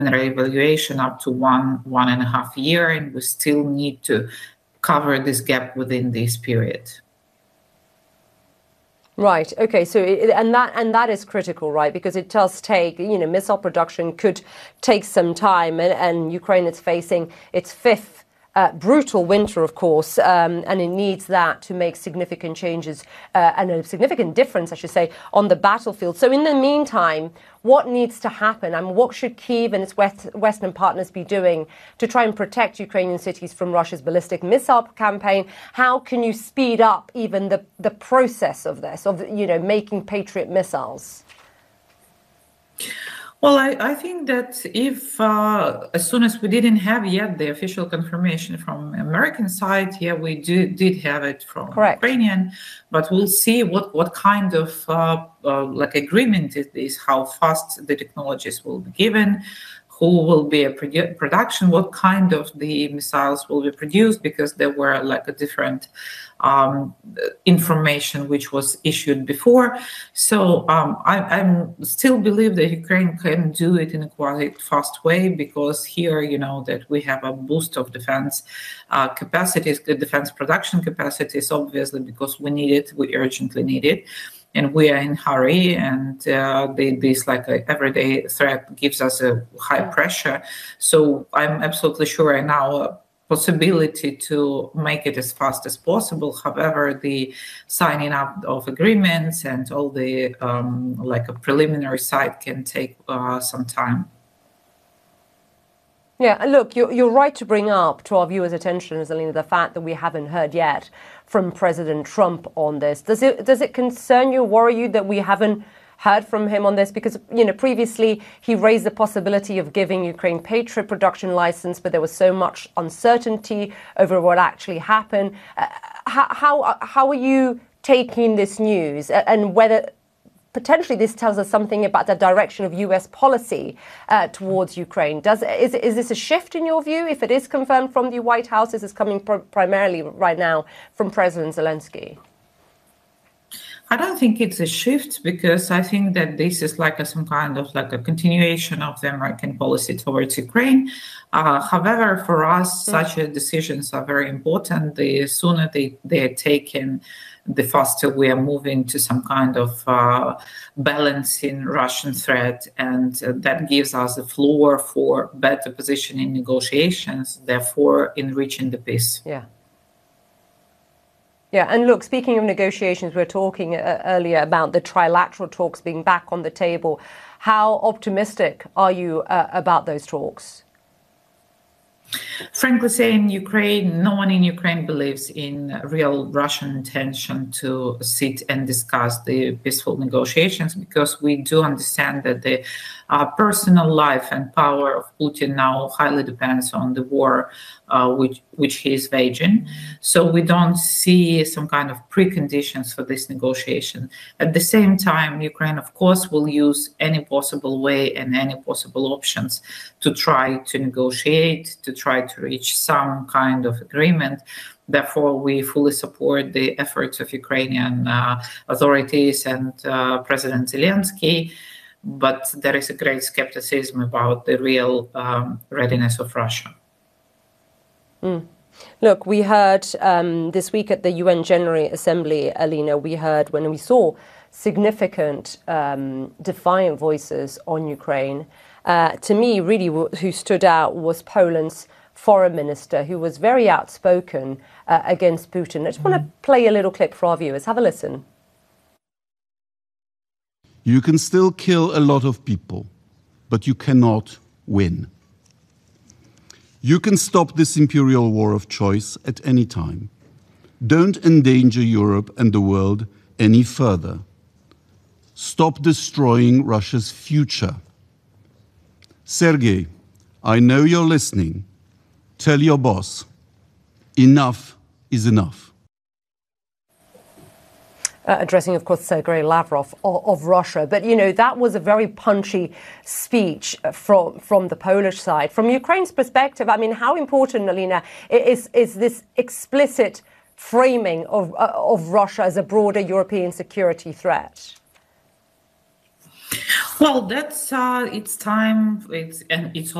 evaluation up to 1.5 years, and we still need to cover this gap within this period. Right. Okay. So, and that is critical, right? Because it does take, missile production could take some time, and Ukraine is facing its fifth brutal winter, of course, and it needs that to make significant changes and a significant difference, I should say, on the battlefield. So in the meantime, what needs to happen, and what should Kyiv and its Western partners be doing to try and protect Ukrainian cities from Russia's ballistic missile campaign? How can you speed up even the process of this, of making Patriot missiles? Well, I think that if, as soon as we didn't have yet the official confirmation from American side, we did have it from Ukrainian, but we'll see what kind of agreement it is, how fast the technologies will be given, who will be a production, what kind of the missiles will be produced, because there were a different information which was issued before. So I still believe that Ukraine can do it in a quite fast way, because here, that we have a boost of defense capacities, the defense production capacities, obviously, because we need it, we urgently need it. And we are in hurry, and this everyday threat gives us a high pressure. So I'm absolutely sure right now possibility to make it as fast as possible. However, the signing up of agreements and all the a preliminary side can take some time. Yeah, look, you're right to bring up to our viewers' attention, Alina, the fact that we haven't heard yet from President Trump on this. Does it concern you, worry you that we haven't heard from him on this? Because, previously he raised the possibility of giving Ukraine Patriot production license, but there was so much uncertainty over what actually happened. How are you taking this news, and whether potentially this tells us something about the direction of US policy towards Ukraine? Is this a shift in your view? If it is confirmed from the White House, this is coming primarily right now from President Zelensky. I don't think it's a shift, because I think that this is some kind of a continuation of the American policy towards Ukraine. However, for us, such decisions are very important. The sooner they are taken, the faster we are moving to some kind of balancing Russian threat, and that gives us a floor for better position in negotiations, therefore in reaching the peace. Yeah, and look, speaking of negotiations, we were talking earlier about the trilateral talks being back on the table. How optimistic are you about those talks? Frankly saying, no one in Ukraine believes in real Russian intention to sit and discuss the peaceful negotiations, because we do understand that the personal life and power of Putin now highly depends on the war which he is waging. So we don't see some kind of preconditions for this negotiation. At the same time, Ukraine, of course, will use any possible way and any possible options to try to negotiate, to try to reach some kind of agreement. Therefore, we fully support the efforts of Ukrainian authorities and President Zelensky. But there is a great skepticism about the real readiness of Russia. Look, we heard this week at the UN General Assembly, Alina, when we saw significant defiant voices on Ukraine. To me, really, who stood out was Poland's foreign minister, who was very outspoken against Putin. I just want to play a little clip for our viewers. Have a listen. You can still kill a lot of people, but you cannot win. You can stop this imperial war of choice at any time. Don't endanger Europe and the world any further. Stop destroying Russia's future. Sergei, I know you're listening. Tell your boss, enough is enough. Addressing, of course, Sergei Lavrov of Russia. But, that was a very punchy speech from the Polish side. From Ukraine's perspective, how important, Alina, is this explicit framing of Russia as a broader European security threat? Well, that's it's time. It's